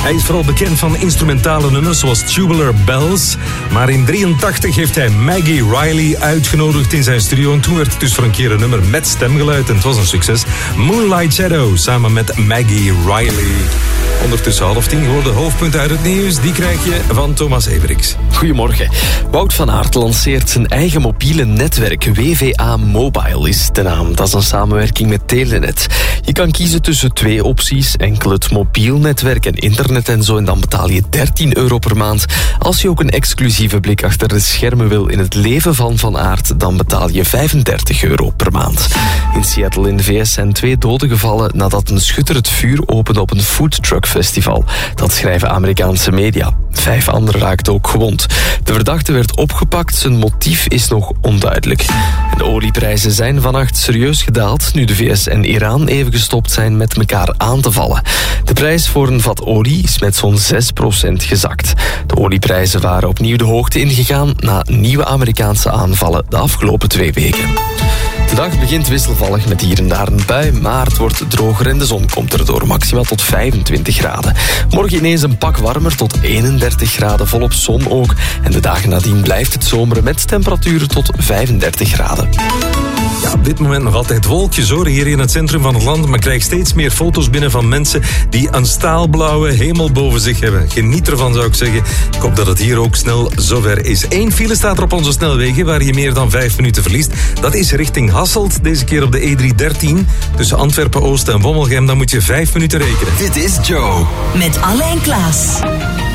Hij is vooral bekend van instrumentale nummers zoals Tubular Bells. Maar in 1983 heeft hij Maggie Riley uitgenodigd in zijn studio. En toen werd het dus voor een keer een nummer met stemgeluid. En het was een succes. Moonlight Shadow samen met Maggie Riley. Ondertussen 9:30 geworden. Hoofdpunten uit het nieuws. Die krijg je van Thomas Everix. Goedemorgen. Wout van Aert lanceert zijn eigen mobiele netwerk. WVA Mobile is de naam. Dat is een samenwerking met Telenet. Je kan kiezen tussen 2 opties. Enkel het mobiel netwerk en internet en zo. En dan betaal je €13 per maand. Als je ook een exclusieve blik achter de schermen wil in het leven van Van Aert, dan betaal je €35 per maand. In Seattle in de VS zijn 2 doden gevallen nadat een schutter het vuur opende op een foodtruckfestival. Dat schrijven Amerikaanse media. 5 anderen raakten ook gewond. De verdachte werd opgepakt, zijn motief is nog onduidelijk. En de olieprijzen zijn vannacht serieus gedaald, nu de VS en Iran even gestopt zijn met elkaar aan te vallen. De prijs voor een vat olie is met zo'n 6% gezakt. De olieprijzen waren opnieuw de hoogte ingegaan na nieuwe Amerikaanse aanvallen de afgelopen 2 weken. De dag begint wisselvallig met hier en daar een bui, maar het wordt droger en de zon komt erdoor, maximaal tot 25 graden. Morgen ineens een pak warmer tot 31 graden, volop zon ook. En de dagen nadien blijft het zomeren met temperaturen tot 35 graden. Ja, op dit moment nog altijd wolkjes hoor, hier in het centrum van het land. Maar ik krijg steeds meer foto's binnen van mensen die een staalblauwe hemel boven zich hebben. Geniet ervan, zou ik zeggen. Ik hoop dat het hier ook snel zover is. 1 file staat er op onze snelwegen waar je meer dan 5 minuten verliest. Dat is richting Hasselt, deze keer op de E313. Tussen Antwerpen-Oost en Wommelgem, dan moet je 5 minuten rekenen. Dit is Joe. Met Alain Klaas.